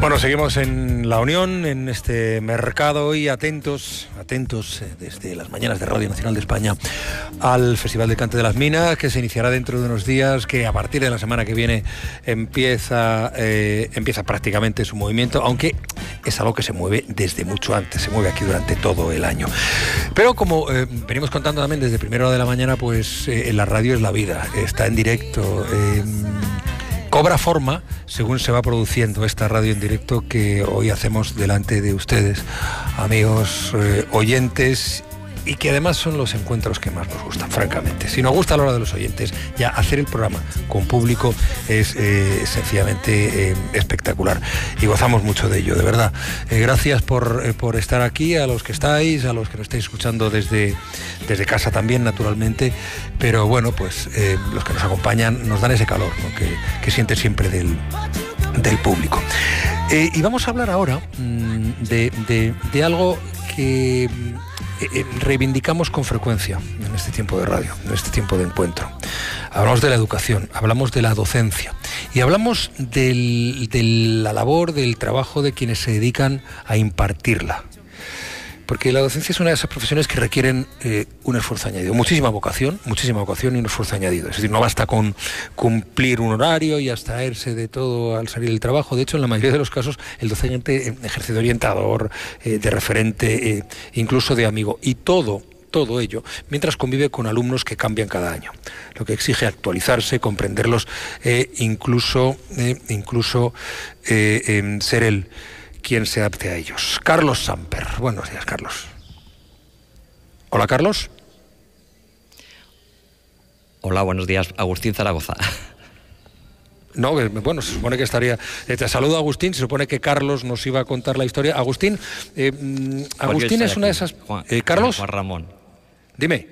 Bueno, seguimos en La Unión, en este mercado, y atentos desde las mañanas de Radio Nacional de España al Festival de Cante de las Minas, que se iniciará dentro de unos días, que a partir de la semana que viene empieza prácticamente su movimiento, aunque es algo que se mueve desde mucho antes, se mueve aquí durante todo el año. Pero como venimos contando también desde primera hora de la mañana, pues la radio es la vida, está en directo, cobra forma según se va produciendo esta radio en directo que hoy hacemos delante de ustedes, amigos oyentes, y que además son los encuentros que más nos gustan, francamente. Si nos gusta a la hora de los oyentes, ya hacer el programa con público es sencillamente espectacular, y gozamos mucho de ello, de verdad. Gracias por estar aquí, a los que estáis, a los que nos estáis escuchando desde casa también, naturalmente, pero bueno, pues los que nos acompañan nos dan ese calor, ¿no?, que siente siempre del público. Y vamos a hablar ahora de algo que reivindicamos con frecuencia en este tiempo de radio, en este tiempo de encuentro. Hablamos de la educación, hablamos de la docencia y hablamos de la labor, del trabajo de quienes se dedican a impartirla. Porque la docencia es una de esas profesiones que requieren un esfuerzo añadido, muchísima vocación y un esfuerzo añadido. Es decir, no basta con cumplir un horario y abstraerse de todo al salir del trabajo. De hecho, en la mayoría de los casos, el docente ejerce de orientador, de referente, incluso de amigo, y todo ello mientras convive con alumnos que cambian cada año, lo que exige actualizarse, comprenderlos, incluso ser él quien se adapte a ellos. Carlos Samper. Buenos días, Carlos. Hola, Carlos. Hola, buenos días. Agustín Zaragoza. No, bueno, se supone que estaría... Te saludo, Agustín. Se supone que Carlos nos iba a contar la historia. Agustín, Agustín es una de esas... Carlos. Juan Ramón. Dime.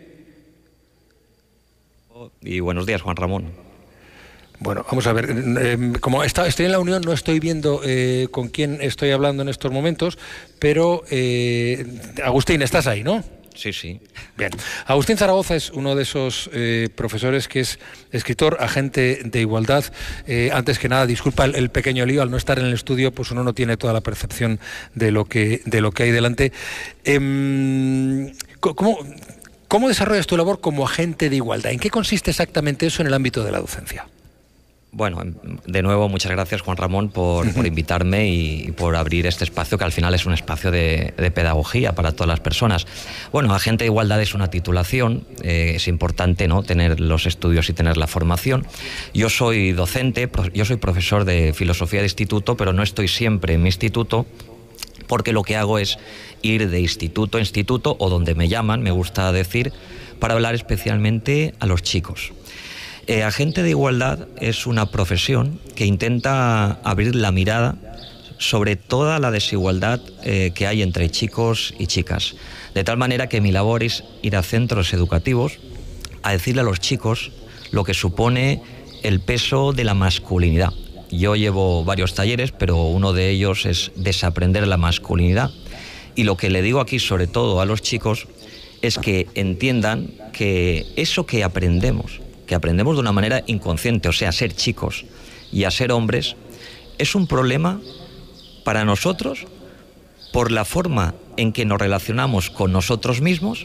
Y buenos días, Juan Ramón. Bueno, vamos a ver, como estoy en la Unión, no estoy viendo con quién estoy hablando en estos momentos, pero Agustín, estás ahí, ¿no? Sí, sí. Bien. Agustín Zaragoza es uno de esos profesores que es escritor, agente de igualdad. Antes que nada, disculpa el pequeño lío, al no estar en el estudio, pues uno no tiene toda la percepción de lo que hay delante. ¿Cómo desarrollas tu labor como agente de igualdad? ¿En qué consiste exactamente eso en el ámbito de la docencia? Bueno, de nuevo, muchas gracias, Juan Ramón, por invitarme y por abrir este espacio, que al final es un espacio de pedagogía para todas las personas. Bueno, agente de igualdad es una titulación, es importante, ¿no?, tener los estudios y tener la formación. Yo soy docente, yo soy profesor de filosofía de instituto, pero no estoy siempre en mi instituto, porque lo que hago es ir de instituto a instituto, o donde me llaman, me gusta decir, para hablar especialmente a los chicos. Agente de igualdad es una profesión que intenta abrir la mirada sobre toda la desigualdad que hay entre chicos y chicas, de tal manera que mi labor es ir a centros educativos a decirle a los chicos lo que supone el peso de la masculinidad. Yo llevo varios talleres, pero uno de ellos es desaprender la masculinidad, y lo que le digo aquí sobre todo a los chicos es que entiendan que eso que aprendemos de una manera inconsciente, o sea, a ser chicos y a ser hombres, es un problema para nosotros por la forma en que nos relacionamos con nosotros mismos,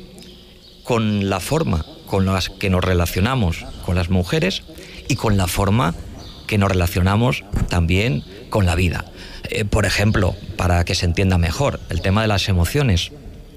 con la forma con la que nos relacionamos con las mujeres y con la forma que nos relacionamos también con la vida. Por ejemplo, para que se entienda mejor, el tema de las emociones.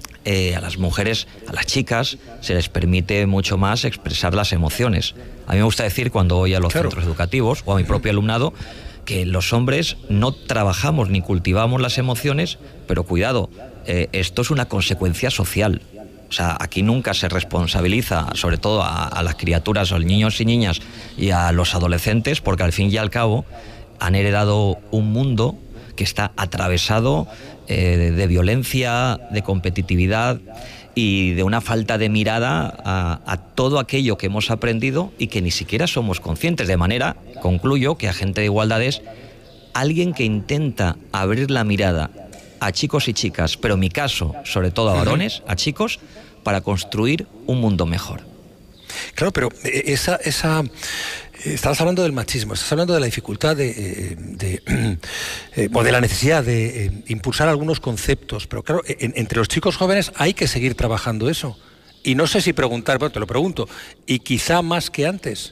A las mujeres, a las chicas, se les permite mucho más expresar las emociones. A mí me gusta decir, cuando voy a los centros educativos o a mi propio alumnado, que los hombres no trabajamos ni cultivamos las emociones, pero cuidado, esto es una consecuencia social. O sea, aquí nunca se responsabiliza, sobre todo a las criaturas, a los niños y niñas y a los adolescentes, porque al fin y al cabo han heredado un mundo que está atravesado de violencia, de competitividad y de una falta de mirada a todo aquello que hemos aprendido y que ni siquiera somos conscientes. De manera, concluyo, que agente de igualdad es alguien que intenta abrir la mirada a chicos y chicas, pero en mi caso, sobre todo a varones, a chicos, para construir un mundo mejor. Claro, pero estabas hablando del machismo, estás hablando de la dificultad de o de la necesidad de impulsar algunos conceptos, pero claro, entre los chicos jóvenes hay que seguir trabajando eso. Y no sé si preguntar, bueno, te lo pregunto, y quizá más que antes.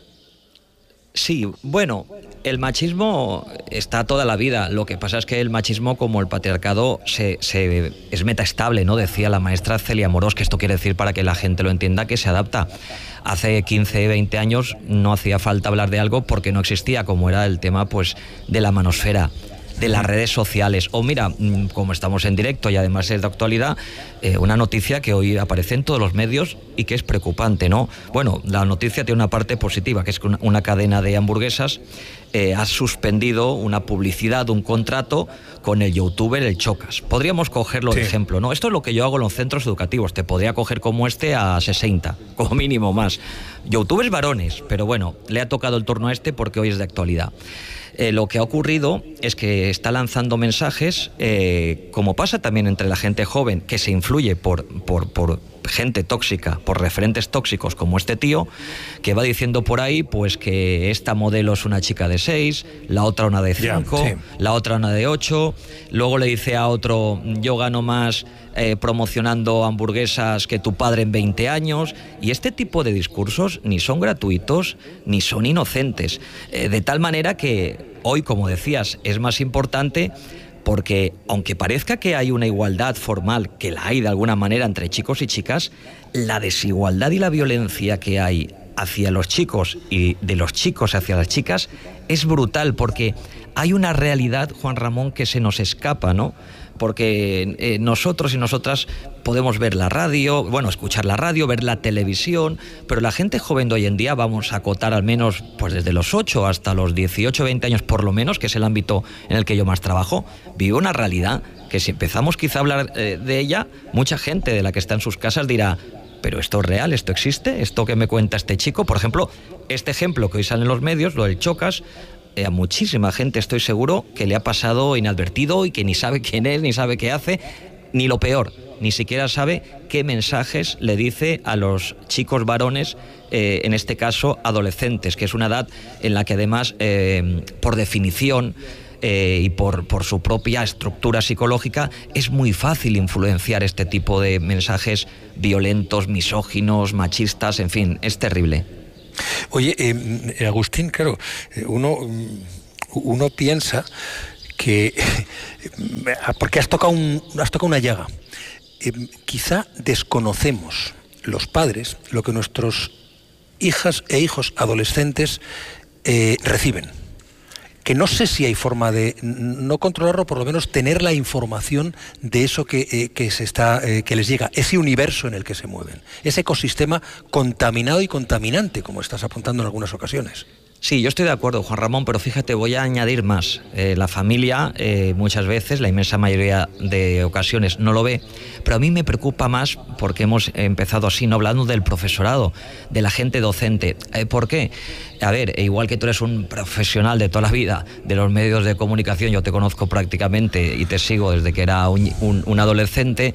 Sí, bueno, el machismo está toda la vida. Lo que pasa es que el machismo, como el patriarcado, es metaestable, ¿no? Decía la maestra Celia Morós, que esto quiere decir, para que la gente lo entienda, que se adapta. Hace 15, 20 años no hacía falta hablar de algo porque no existía, como era el tema, pues, de la manosfera, de las redes sociales. O mira, como estamos en directo y además es de actualidad, una noticia que hoy aparece en todos los medios y que es preocupante, ¿no? Bueno, la noticia tiene una parte positiva, que es que una cadena de hamburguesas ha suspendido una publicidad, un contrato con el youtuber El Chocas. Podríamos cogerlo de ejemplo, ¿no? Esto es lo que yo hago en los centros educativos. Te podría coger como este a 60, como mínimo más. Youtubers varones, pero bueno, le ha tocado el turno a este porque hoy es de actualidad. Lo que ha ocurrido es que está lanzando mensajes, como pasa también entre la gente joven, que se influye por gente tóxica, por referentes tóxicos como este tío, que va diciendo por ahí pues que esta modelo es una chica de 6, la otra una de 5, la otra una de 8, luego le dice a otro, yo gano más promocionando hamburguesas que tu padre en 20 años, y este tipo de discursos ni son gratuitos ni son inocentes, de tal manera que hoy, como decías, es más importante, porque aunque parezca que hay una igualdad formal, que la hay de alguna manera entre chicos y chicas, la desigualdad y la violencia que hay hacia los chicos y de los chicos hacia las chicas es brutal, porque hay una realidad, Juan Ramón, que se nos escapa, ¿no? Porque nosotros y nosotras podemos ver la radio, bueno, escuchar la radio, ver la televisión, pero la gente joven de hoy en día, vamos a acotar al menos pues desde los 8 hasta los 18, 20 años por lo menos, que es el ámbito en el que yo más trabajo, vive una realidad que si empezamos quizá a hablar de ella, mucha gente de la que está en sus casas dirá, pero esto es real, esto existe, esto que me cuenta este chico. Por ejemplo, este ejemplo que hoy sale en los medios, lo del Chocas, a muchísima gente estoy seguro que le ha pasado inadvertido y que ni sabe quién es, ni sabe qué hace, ni lo peor, ni siquiera sabe qué mensajes le dice a los chicos varones, en este caso adolescentes, que es una edad en la que además, por definición y por su propia estructura psicológica, es muy fácil influenciar este tipo de mensajes violentos, misóginos, machistas, en fin, es terrible. Oye, Agustín, claro, uno piensa que porque has tocado una llaga. Quizá desconocemos los padres lo que nuestros hijas e hijos adolescentes reciben. Que no sé si hay forma de no controlarlo, por lo menos tener la información de eso que les llega, ese universo en el que se mueven, ese ecosistema contaminado y contaminante, como estás apuntando en algunas ocasiones. Sí, yo estoy de acuerdo, Juan Ramón, pero fíjate, voy a añadir más. La familia muchas veces, la inmensa mayoría de ocasiones, no lo ve, pero a mí me preocupa más porque hemos empezado así, no hablando del profesorado, de la gente docente. ¿Por qué? A ver, igual que tú eres un profesional de toda la vida de los medios de comunicación, yo te conozco prácticamente y te sigo desde que era un adolescente,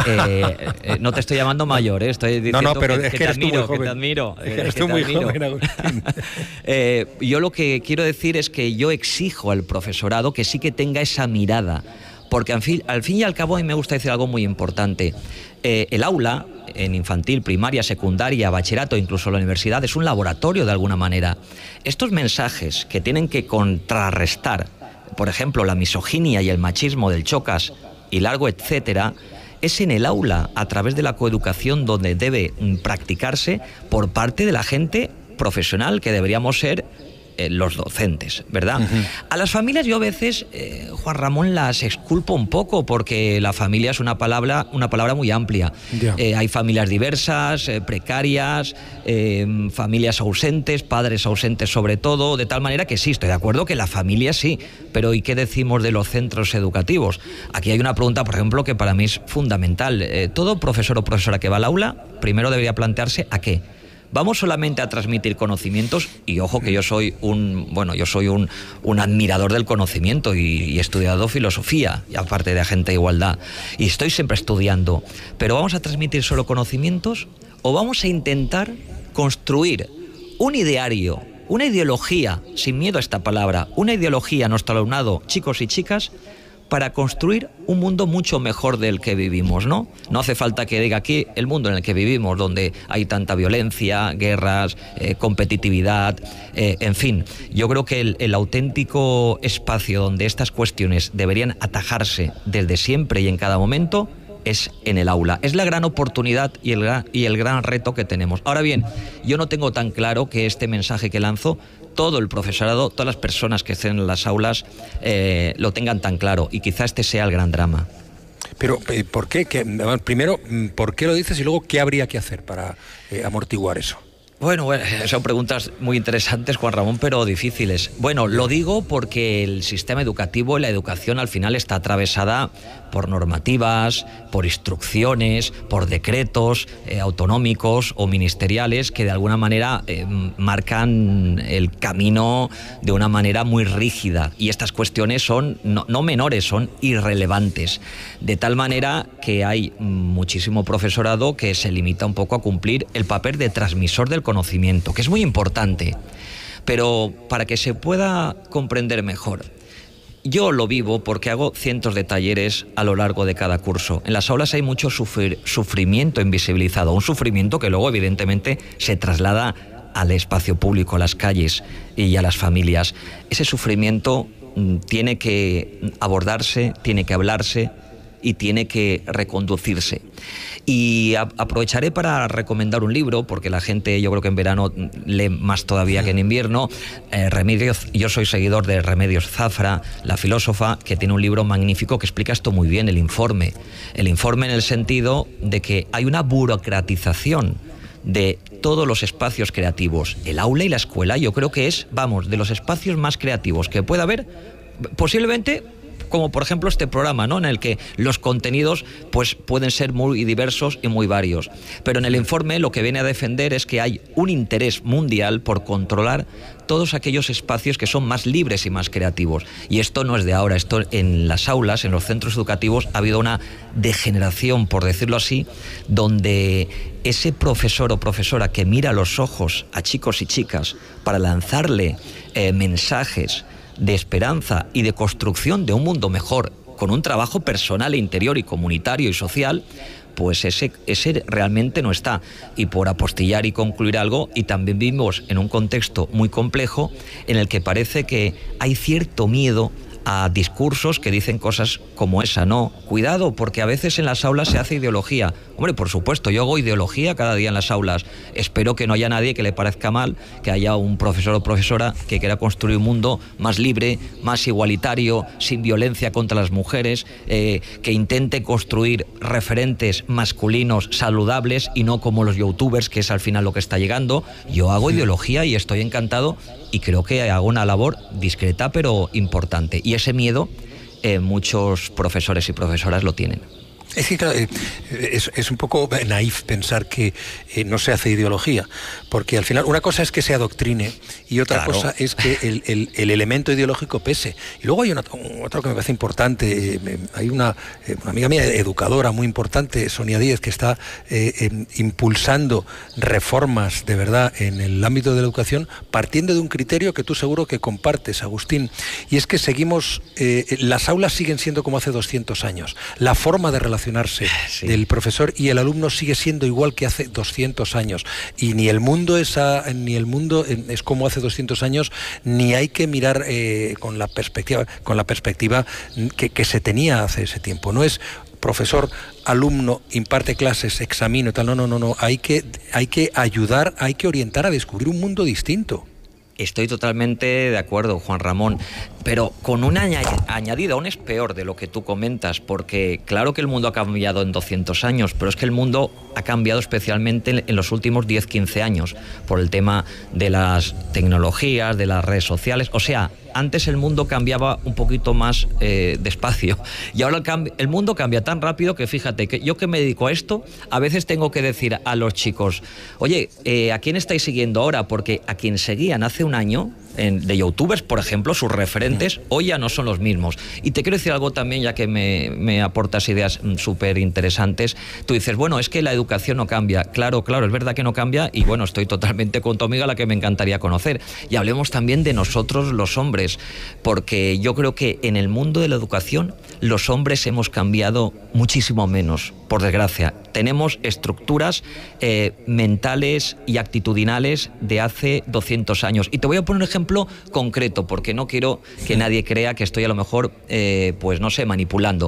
no te estoy llamando mayor, estoy diciendo pero que te admiro, que te admiro. Eres tú muy joven, Agustín. Yo lo que quiero decir es que yo exijo al profesorado que sí que tenga esa mirada, porque al fin y al cabo a mí me gusta decir algo muy importante. El aula, en infantil, primaria, secundaria, bachillerato, incluso la universidad, es un laboratorio de alguna manera. Estos mensajes que tienen que contrarrestar, por ejemplo, la misoginia y el machismo del Chocas y largo etcétera, es en el aula, a través de la coeducación, donde debe practicarse por parte de la gente profesional que deberíamos ser los docentes, ¿verdad? Uh-huh. A las familias yo a veces, Juan Ramón, las exculpo un poco, porque la familia es una palabra muy amplia. Yeah. Hay familias diversas, precarias, familias ausentes, padres ausentes sobre todo, de tal manera que sí, estoy de acuerdo que la familia sí, pero ¿y qué decimos de los centros educativos? Aquí hay una pregunta, por ejemplo, que para mí es fundamental. Todo profesor o profesora que va al aula, primero debería plantearse ¿a qué? ¿Vamos solamente a transmitir conocimientos? Y ojo que yo soy un admirador del conocimiento y he estudiado filosofía, y aparte de agente de igualdad, y estoy siempre estudiando. ¿Pero vamos a transmitir solo conocimientos o vamos a intentar construir un ideario una ideología, sin miedo a esta palabra, una ideología a nuestro alumnado, chicos y chicas, para construir un mundo mucho mejor del que vivimos, ¿no? No hace falta que diga aquí el mundo en el que vivimos, donde hay tanta violencia, guerras, competitividad, en fin. Yo creo que el auténtico espacio donde estas cuestiones deberían atajarse desde siempre y en cada momento es en el aula. Es la gran oportunidad y el gran reto que tenemos. Ahora bien, yo no tengo tan claro que este mensaje que lanzo todo el profesorado, todas las personas que estén en las aulas lo tengan tan claro, y quizá este sea el gran drama. Pero, ¿por qué? Primero, ¿por qué lo dices? Y luego, ¿qué habría que hacer para amortiguar eso? Bueno, son preguntas muy interesantes, Juan Ramón, pero difíciles. Bueno, lo digo porque el sistema educativo y la educación al final está atravesada por normativas, por instrucciones, por decretos autonómicos o ministeriales que de alguna manera marcan el camino de una manera muy rígida. Y estas cuestiones son no menores, son irrelevantes. De tal manera que hay muchísimo profesorado que se limita un poco a cumplir el papel de transmisor del conocimiento, que es muy importante, pero para que se pueda comprender mejor. Yo lo vivo porque hago cientos de talleres a lo largo de cada curso. En las aulas hay mucho sufrimiento invisibilizado, un sufrimiento que luego evidentemente se traslada al espacio público, a las calles y a las familias. Ese sufrimiento tiene que abordarse, tiene que hablarse y tiene que reconducirse. Y aprovecharé para recomendar un libro, porque la gente, yo creo que en verano lee más todavía que en invierno. Yo soy seguidor de Remedios Zafra, la filósofa, que tiene un libro magnífico que explica esto muy bien, el informe. El informe en el sentido de que hay una burocratización de todos los espacios creativos. El aula y la escuela yo creo que es, de los espacios más creativos que pueda haber, posiblemente, como por ejemplo este programa, ¿no?, en el que los contenidos pues pueden ser muy diversos y muy varios. Pero en el informe lo que viene a defender es que hay un interés mundial por controlar todos aquellos espacios que son más libres y más creativos. Y esto no es de ahora, esto en las aulas, en los centros educativos, ha habido una degeneración, por decirlo así, donde ese profesor o profesora que mira a los ojos a chicos y chicas para lanzarle mensajes de esperanza y de construcción de un mundo mejor, con un trabajo personal e interior y comunitario y social, pues ese realmente no está. Y por apostillar y concluir algo, y también vivimos en un contexto muy complejo en el que parece que hay cierto miedo a discursos que dicen cosas como esa, ¿no? Cuidado, porque a veces en las aulas se hace ideología. Hombre, por supuesto, yo hago ideología cada día en las aulas. Espero que no haya nadie que le parezca mal que haya un profesor o profesora que quiera construir un mundo más libre, más igualitario, sin violencia contra las mujeres, que intente construir referentes masculinos saludables y no como los youtubers, que es al final lo que está llegando. Yo hago ideología y estoy encantado, y creo que hago una labor discreta pero importante. Y ese miedo muchos profesores y profesoras lo tienen. Es que, claro, es un poco naif pensar que no se hace ideología, porque al final una cosa es que se adoctrine y otra cosa es que el elemento ideológico pese. Y luego hay otro que me parece importante. Hay una amiga mía, educadora muy importante, Sonia Díez, que está impulsando reformas de verdad en el ámbito de la educación, partiendo de un criterio que tú seguro que compartes, Agustín, y es que seguimos, las aulas siguen siendo como hace 200 años. La forma de relacionarse del profesor y el alumno sigue siendo igual que hace 200 años, y ni el mundo es como hace 200 años, ni hay que mirar con la perspectiva que se tenía hace ese tiempo. No es profesor, alumno, imparte clases, examino, tal. No. Hay que ayudar, hay que orientar a descubrir un mundo distinto. Estoy totalmente de acuerdo, Juan Ramón, pero con una añadida, aún es peor de lo que tú comentas, porque claro que el mundo ha cambiado en 200 años, pero es que el mundo ha cambiado especialmente en los últimos 10-15 años, por el tema de las tecnologías, de las redes sociales. O sea, antes el mundo cambiaba un poquito más despacio, y ahora el mundo cambia tan rápido que fíjate que yo, que me dedico a esto, a veces tengo que decir a los chicos: oye, ¿a quién estáis siguiendo ahora? Porque a quien seguían hace un año de youtubers, por ejemplo, sus referentes hoy ya no son los mismos. Y te quiero decir algo también, ya que me aportas ideas súper interesantes. Tú dices, bueno, es que la educación no cambia. Claro, es verdad que no cambia, y bueno, estoy totalmente con tu amiga, a la que me encantaría conocer. Y hablemos también de nosotros los hombres, porque yo creo que en el mundo de la educación los hombres hemos cambiado muchísimo menos, por desgracia. Tenemos estructuras mentales y actitudinales de hace 200 años. Y te voy a poner un ejemplo concreto, porque no quiero que nadie crea que estoy a lo mejor, pues no sé, manipulando.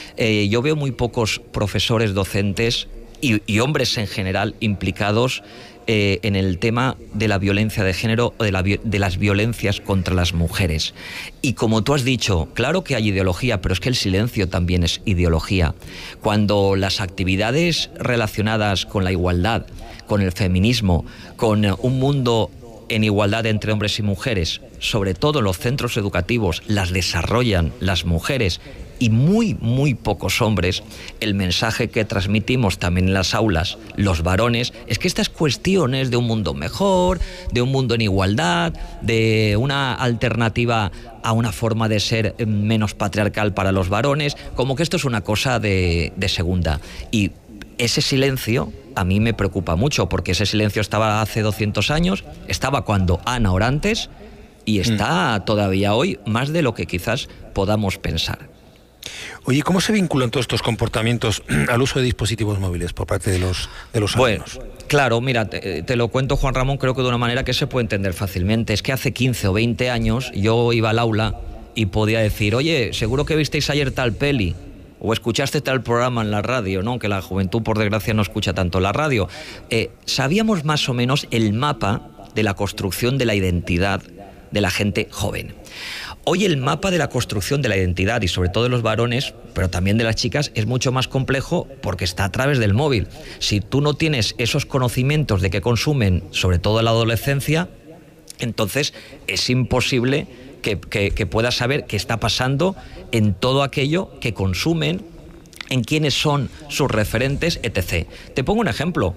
Yo veo muy pocos profesores, docentes y hombres en general implicados en el tema de la violencia de género o de las violencias contra las mujeres. Y como tú has dicho, claro que hay ideología, pero es que el silencio también es ideología. Cuando las actividades relacionadas con la igualdad, con el feminismo, con un mundo en igualdad entre hombres y mujeres, sobre todo en los centros educativos, las desarrollan las mujeres y muy pocos hombres, el mensaje que transmitimos también en las aulas, los varones, es que estas cuestiones de un mundo mejor, de un mundo en igualdad, de una alternativa a una forma de ser menos patriarcal para los varones, como que esto es una cosa de segunda. Y ese silencio a mí me preocupa mucho, porque ese silencio estaba hace 200 años, estaba cuando Ana Orantes, y está todavía hoy más de lo que quizás podamos pensar. Oye, ¿cómo se vinculan todos estos comportamientos al uso de dispositivos móviles por parte de los alumnos? Bueno, claro, mira, te lo cuento, Juan Ramón, creo que de una manera que se puede entender fácilmente. Es que hace 15 o 20 años yo iba al aula y podía decir, oye, seguro que visteis ayer tal peli, o escuchaste tal programa en la radio, ¿no? Que la juventud, por desgracia, no escucha tanto la radio. Sabíamos más o menos el mapa de la construcción de la identidad de la gente joven. Hoy el mapa de la construcción de la identidad, y sobre todo de los varones, pero también de las chicas, es mucho más complejo porque está a través del móvil. Si tú no tienes esos conocimientos de qué consumen, sobre todo en la adolescencia, entonces es imposible que puedas saber qué está pasando en todo aquello que consumen, en quiénes son sus referentes, etc. Te pongo un ejemplo.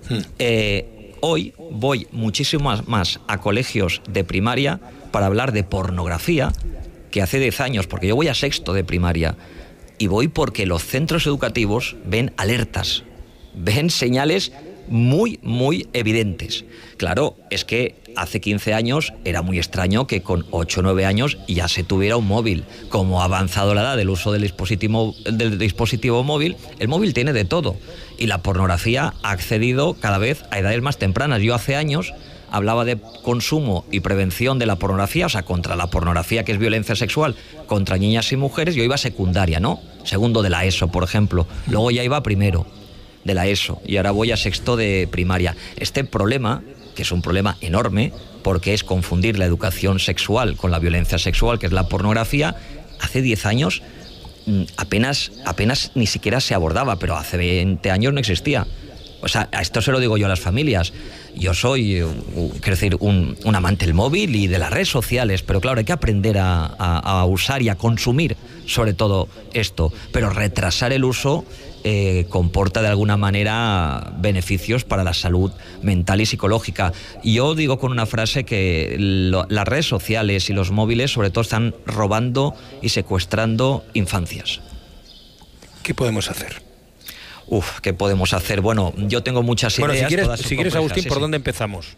Hoy voy muchísimo más a colegios de primaria para hablar de pornografía que hace 10 años, porque yo voy a sexto de primaria, y voy porque los centros educativos ven alertas, ven señales muy evidentes. Claro, es que hace 15 años era muy extraño que con 8 o 9 años ya se tuviera un móvil. Como ha avanzado la edad del uso del dispositivo móvil, el móvil tiene de todo, y la pornografía ha accedido cada vez a edades más tempranas. Yo hace años hablaba de consumo y prevención de la pornografía, o sea, contra la pornografía, que es violencia sexual, contra niñas y mujeres. Yo iba a secundaria, ¿no? Segundo de la ESO, por ejemplo. Luego ya iba a primero de la ESO y ahora voy a sexto de primaria. Este problema, que es un problema enorme, porque es confundir la educación sexual con la violencia sexual, que es la pornografía, hace 10 años apenas ni siquiera se abordaba, pero hace 20 años no existía. O sea, a esto se lo digo yo a las familias. Yo soy, quiero decir, un amante del móvil y de las redes sociales, pero claro, hay que aprender a usar y a consumir sobre todo esto. Pero retrasar el uso comporta de alguna manera beneficios para la salud mental y psicológica. Y yo digo con una frase que las redes sociales y los móviles sobre todo están robando y secuestrando infancias. ¿Qué podemos hacer? ¿Qué podemos hacer? Bueno, yo tengo muchas ideas. Bueno, si quieres Agustín, ¿por dónde empezamos?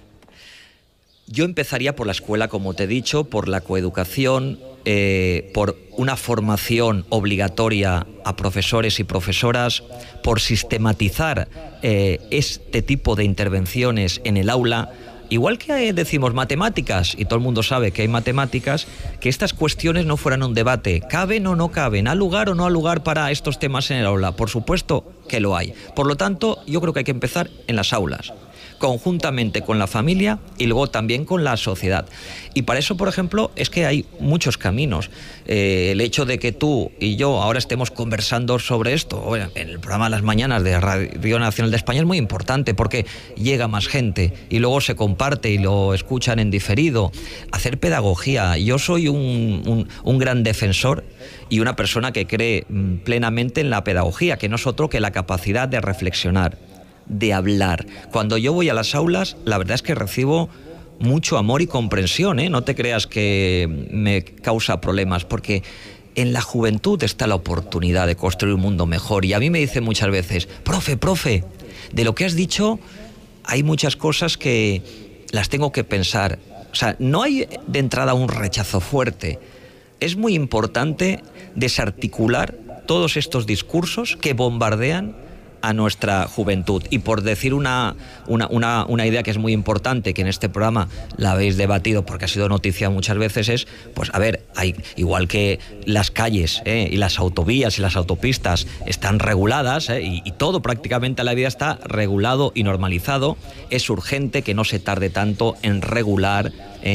Yo empezaría por la escuela, como te he dicho, por la coeducación, por una formación obligatoria a profesores y profesoras, por sistematizar este tipo de intervenciones en el aula. Igual que decimos matemáticas, y todo el mundo sabe que hay matemáticas, que estas cuestiones no fueran un debate. ¿Caben o no caben? ¿Ha lugar o no ha lugar para estos temas en el aula? Por supuesto que lo hay. Por lo tanto, yo creo que hay que empezar en las aulas, conjuntamente con la familia y luego también con la sociedad. Y para eso, por ejemplo, es que hay muchos caminos. El hecho de que tú y yo ahora estemos conversando sobre esto en el programa de las mañanas de Radio Nacional de España es muy importante, porque llega más gente y luego se comparte y lo escuchan en diferido. Hacer pedagogía. Yo soy un gran defensor y una persona que cree plenamente en la pedagogía, que no es otro que la capacidad de reflexionar, de hablar. Cuando yo voy a las aulas, la verdad es que recibo mucho amor y comprensión, ¿eh? No te creas que me causa problemas, porque en la juventud está la oportunidad de construir un mundo mejor. Y a mí me dicen muchas veces, profe, de lo que has dicho hay muchas cosas que las tengo que pensar. O sea, no hay de entrada un rechazo fuerte. Es muy importante desarticular todos estos discursos que bombardean a nuestra juventud. Y por decir una idea que es muy importante, que en este programa la habéis debatido porque ha sido noticia muchas veces, es, pues a ver, igual que las calles y las autovías y las autopistas están reguladas, y todo prácticamente la vida está regulado y normalizado, es urgente que no se tarde tanto en regular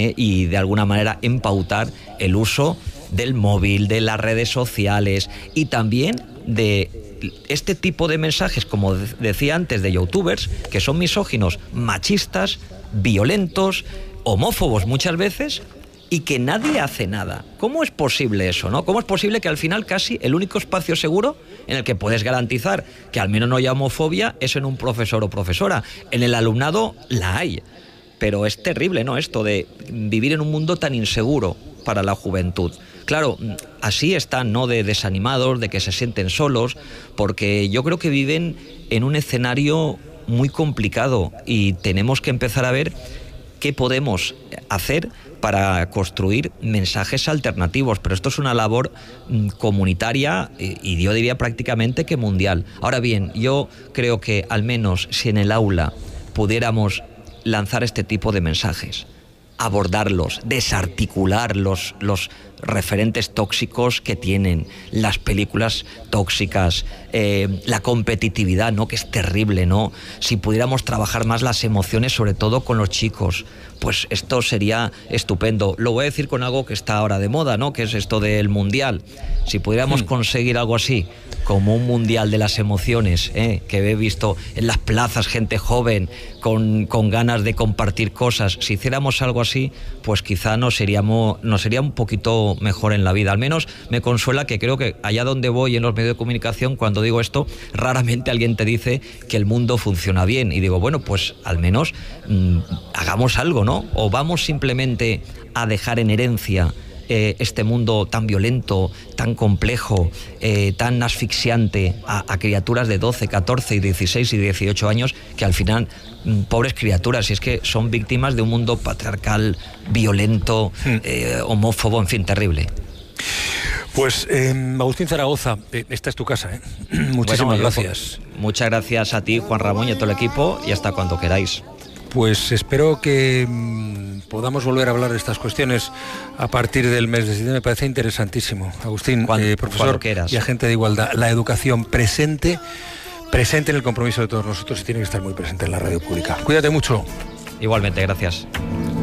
y de alguna manera en pautar el uso del móvil, de las redes sociales y también de este tipo de mensajes, como decía antes, de youtubers que son misóginos, machistas, violentos, homófobos muchas veces, y que nadie hace nada. ¿Cómo es posible eso, no? ¿Cómo es posible que al final casi el único espacio seguro en el que puedes garantizar que al menos no haya homofobia es en un profesor o profesora? En el alumnado la hay. Pero es terrible, ¿no?, esto de vivir en un mundo tan inseguro para la juventud. Claro, así están, ¿no?, de desanimados, de que se sienten solos, porque yo creo que viven en un escenario muy complicado y tenemos que empezar a ver qué podemos hacer para construir mensajes alternativos. Pero esto es una labor comunitaria y yo diría prácticamente que mundial. Ahora bien, yo creo que al menos si en el aula pudiéramos lanzar este tipo de mensajes, abordarlos, desarticular los referentes tóxicos que tienen, las películas tóxicas, la competitividad, ¿no?, que es terrible, ¿no? Si pudiéramos trabajar más las emociones, sobre todo con los chicos, pues esto sería estupendo. Lo voy a decir con algo que está ahora de moda, ¿no?, que es esto del mundial. Si pudiéramos conseguir algo así, como un mundial de las emociones, que he visto en las plazas gente joven con ganas de compartir cosas, si hiciéramos algo así, pues quizá nos sería un poquito mejor en la vida. Al menos me consuela que creo que allá donde voy en los medios de comunicación, cuando digo esto, raramente alguien te dice que el mundo funciona bien. Y digo, bueno, pues al menos hagamos algo, ¿no? O vamos simplemente a dejar en herencia este mundo tan violento, tan complejo, tan asfixiante a criaturas de 12, 14, y 16 y 18 años que al final, pobres criaturas, y es que son víctimas de un mundo patriarcal, violento, homófobo, en fin, terrible. Pues Agustín Zaragoza, esta es tu casa, ¿eh? Muchísimas gracias. Muchas gracias a ti, Juan Ramón, y a todo el equipo, y hasta cuando queráis. Pues espero que podamos volver a hablar de estas cuestiones a partir del mes de septiembre. Me parece interesantísimo. Agustín, profesor y agente de igualdad, la educación presente en el compromiso de todos nosotros y tiene que estar muy presente en la radio pública. Cuídate mucho. Igualmente, gracias.